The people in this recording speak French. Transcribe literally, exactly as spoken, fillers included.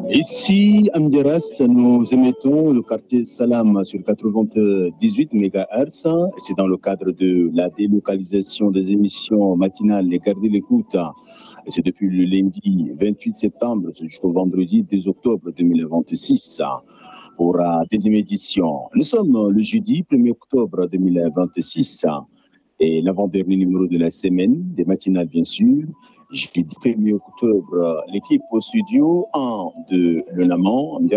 Ici, à Mdiras, nous émettons le quartier Salam sur quatre-vingt-dix-huit mégahertz. C'est dans le cadre de la délocalisation des émissions matinales et Gardez l'écoute. C'est depuis le lundi vingt-huit septembre jusqu'au vendredi deux octobre deux mille vingt-six pour la deuxième édition. Nous sommes le jeudi premier octobre deux mille vingt-six et l'avant-dernier numéro de la semaine, des matinales bien sûr. Jeudi premier octobre, l'équipe au studio un de Le Naman.